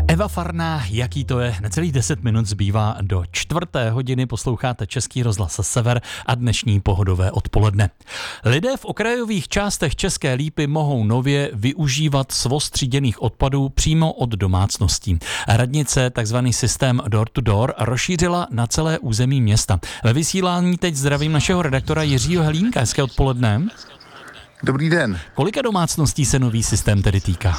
Eva Farná, jaký to je? Necelých 10 minut zbývá do 4:00. Posloucháte Český rozhlas Sever a dnešní pohodové odpoledne. Lidé v okrajových částech České Lípy mohou nově využívat svoz tříděných odpadů přímo od domácností. Radnice takzvaný systém door to door rozšířila na celé území města. Ve vysílání teď zdravím našeho redaktora Jiřího Helínka. Hezké odpoledne. Dobrý den. Kolika domácností se nový systém tedy týká?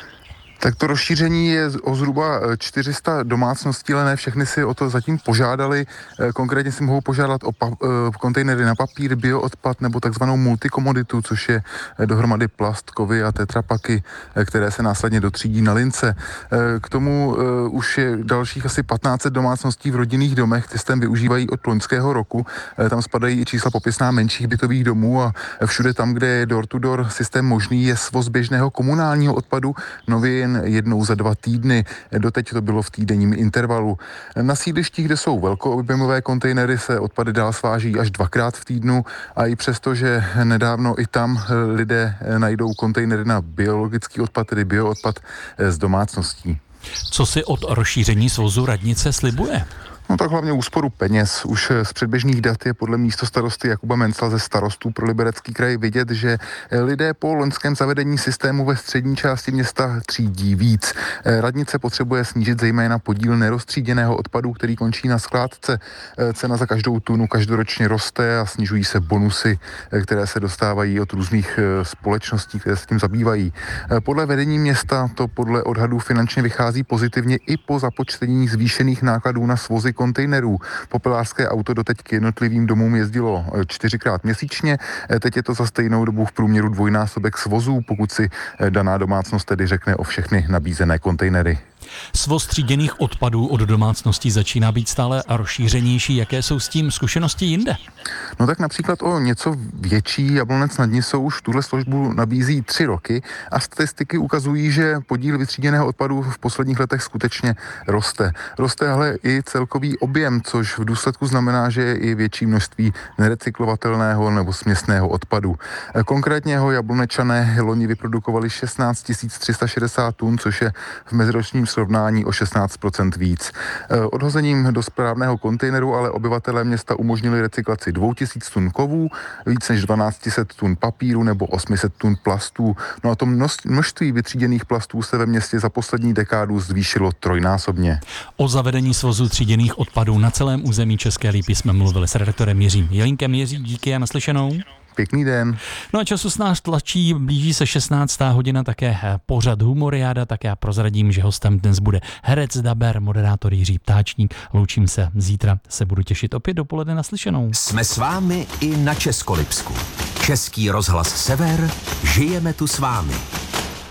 Tak to rozšíření je o zhruba 400 domácností, ale ne všechny si o to zatím požádali. Konkrétně si mohou požádat o kontejnery na papír, bioodpad nebo takzvanou multikomoditu, což je dohromady plast, kovy a tetrapaky, které se následně dotřídí na lince. K tomu už je dalších asi 1500 domácností v rodinných domech. Systém využívají od loňského roku. Tam spadají i čísla popisná menších bytových domů a všude tam, kde je door-to-door systém možný, je svoz běžného komunálního odpadu, nově jednou za 2 týdny. Doteď to bylo v týdenním intervalu. Na sídlištích, kde jsou velkoobjemové kontejnery, se odpady dál sváží až 2krát v týdnu a i přesto, že nedávno i tam lidé najdou kontejnery na biologický odpad, tedy bioodpad z domácností. Co si od rozšíření svozu radnice slibuje? No tak hlavně úsporu peněz. Už z předběžných dat je podle místostarosty Jakuba Mencla ze starostů pro Liberecký kraj vidět, že lidé po loňském zavedení systému ve střední části města třídí víc. Radnice potřebuje snížit zejména podíl neroztříděného odpadu, který končí na skládce. Cena za každou tunu každoročně roste a snižují se bonusy, které se dostávají od různých společností, které se tím zabývají. Podle vedení města to podle odhadů finančně vychází pozitivně i po započtení zvýšených nákladů na svozy kontejnerů. Popelářské auto doteď k jednotlivým domům jezdilo 4krát měsíčně, teď je to za stejnou dobu v průměru 2násobek svozů, pokud si daná domácnost tedy řekne o všechny nabízené kontejnery. Svoz tříděných odpadů od domácností začíná být stále rozšířenější. Jaké jsou s tím zkušenosti jinde? No tak například o něco větší Jablonec nad Nisou už tuhle službu nabízí 3 roky a statistiky ukazují, že podíl vytříděného odpadu v posledních letech skutečně roste. Roste ale i celkový objem, což v důsledku znamená, že je i větší množství nerecyklovatelného nebo směsného odpadu. Konkrétně ho Jablonečané loni vyprodukovali 16 360 tun, což je v meziročním srovnání o 16% víc. Odhozením do správného kontejneru ale obyvatelé města umožnili recyklaci 2000 tun kovů, víc než 1200 tun papíru nebo 800 tun plastů. No a to množství vytříděných plastů se ve městě za poslední dekádu zvýšilo 3násobně. O zavedení svozu tříděných odpadů na celém území České Lípy jsme mluvili s redaktorem Jiřím Jelínkem. Jiří, díky a naslyšenou. Pěkný den. No a času s nás tlačí, blíží se 16:00 také pořad Humoriáda, tak já prozradím, že hostem dnes bude herec, daber, moderátor Jiří Ptáčník. Loučím se, zítra se budu těšit opět dopoledne naslyšenou. Jsme s vámi i na Českolipsku. Český rozhlas Sever, žijeme tu s vámi.